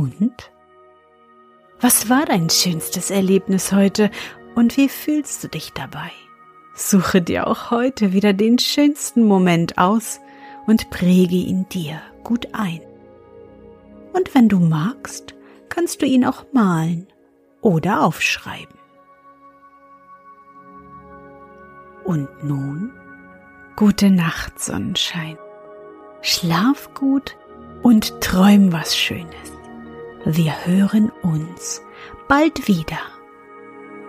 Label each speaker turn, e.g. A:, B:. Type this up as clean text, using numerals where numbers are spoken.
A: Und? Was war dein schönstes Erlebnis heute und wie fühlst du dich dabei? Suche dir auch heute wieder den schönsten Moment aus und präge ihn dir gut ein. Und wenn du magst, kannst du ihn auch malen oder aufschreiben. Und nun, gute Nacht, Sonnenschein. Schlaf gut und träum was Schönes. Wir hören uns bald wieder.